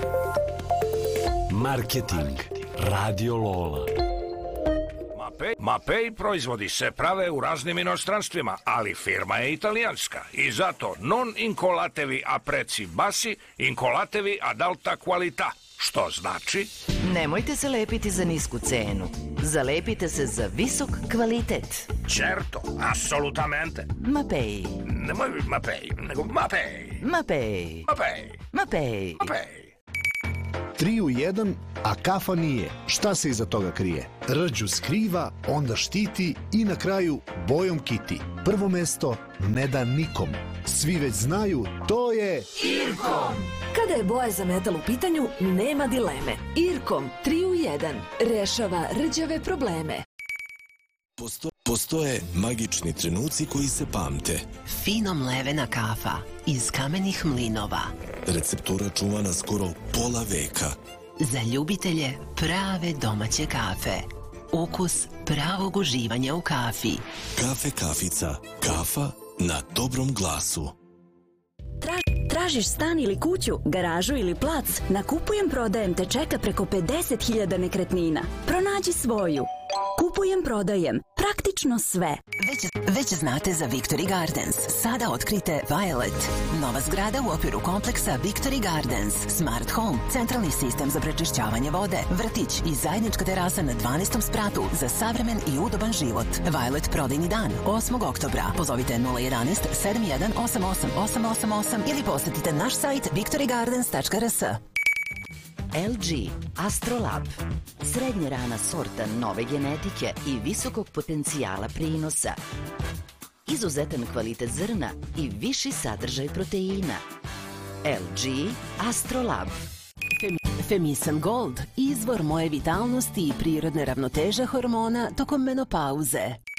Marketing. Radio Lola. Mapei proizvodi se prave u raznim inostranstvima, ali firma je italijanska i zato non incolatevi a prezzi bassi, incolatevi ad alta qualità. Što znači? Nemojte se lepiti za nisku cenu. Zalepite se za visok kvalitet. Certo, assolutamente. Mapei. Nemoj Mapei, nego Mapei. Mapei. Mapei. Mapei. Mapei. 3 u 1, a kafa nije. Šta se iza toga krije? Rđu skriva, onda štiti i na kraju bojom kiti. Prvo mesto ne da nikom. Svi već znaju, to je... Irkom! Kada je boja za metal u pitanju, nema dileme. Irkom 3 u 1 rešava rđave probleme. Postoje magični trenuci koji se pamte. Fino mlevena kafa iz kamenih mlinova. Receptura čuvana skoro pola veka. Za ljubitelje prave domaće kafe. Ukus pravog uživanja u kafi. Kafe Kafica. Kafa na dobrom glasu. Tražiš stan ili kuću, garažu ili plac? Na Kupujem prodajem te čeka preko 50.000 nekretnina. Pronađi svoju. Kupujem prodajem. Praktično sve. Već znate za Victory Gardens. Sada otkrite Violet. Nova zgrada u okviru kompleksa Victory Gardens. Smart Home, centralni sistem za prečišćavanje vode, vrtić i zajednička terasa na 12. spratu za savremen i udoban život. Violet prodajni dan 8. oktobra. Pozovite 011 7188 888 ili posetite naš sajt victorygardens.rs. LG Astrolab. Srednje rana sorta nove genetike i visokog potencijala prinosa. Izuzetan kvalitet zrna i viši sadržaj proteina. LG Astrolab. Femisan Gold, izvor moje vitalnosti i prirodne ravnoteže hormona tokom menopauze.